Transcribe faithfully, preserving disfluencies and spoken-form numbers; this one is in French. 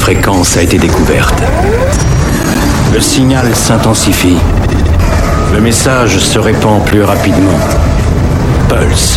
fréquence a été découverte. Le signal s'intensifie. Le message se répand plus rapidement. Pulse.